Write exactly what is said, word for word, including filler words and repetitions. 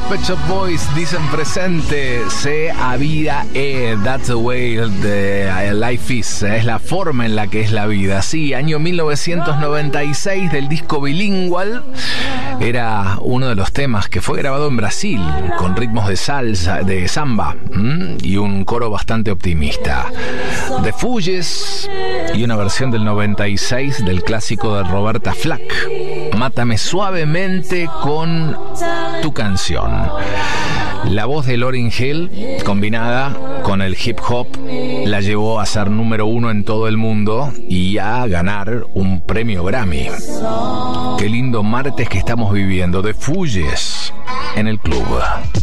Pet Shop Boys dicen presente, se a vida e, that's the way the life is, es la forma en la que es la vida. Sí, año mil novecientos noventa y seis del disco Bilingual, era uno de los temas que fue grabado en Brasil con ritmos de salsa, de samba ¿m? y un coro bastante optimista. The Fugees y una versión del noventa y seis del clásico de Roberta Flack, Mátame suavemente con tu canción. La voz de Lauryn Hill, combinada con el hip hop, la llevó a ser número uno en todo el mundo y a ganar un premio Grammy. Qué lindo martes que estamos viviendo. The Fugees en el club.